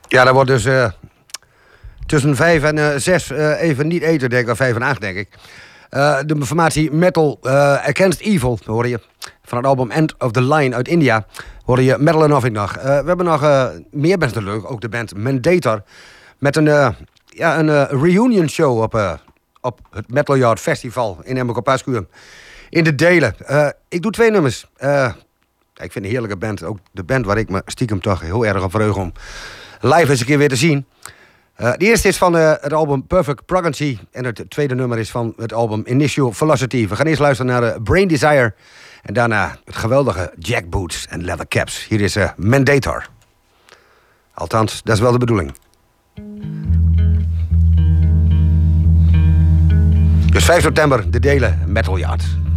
Ja, dat wordt dus tussen 5 en 6 even niet eten, denk ik. Of 5 en 8, denk ik. De formatie Metal Against Evil, hoor je. Van het album End of the Line uit India. Hoor je Metal and Nothing nog. We hebben nog meer best leuk. Ook de band Mandator. Met een reunion show op het Metal Yard Festival in Emmeloord-Pascuum. In de Delen. Ik doe 2 nummers. Ik vind een heerlijke band. Ook de band waar ik me stiekem toch heel erg op verheug om live eens een keer weer te zien. De eerste is van het album Perfect Pregnancy. En het tweede nummer is van het album Initial Velocity. We gaan eerst luisteren naar Brain Desire. En daarna het geweldige Jackboots en Leather Caps. Hier is Mandator. Althans, dat is wel de bedoeling. Dus 5 september, de Delen Metal Yard.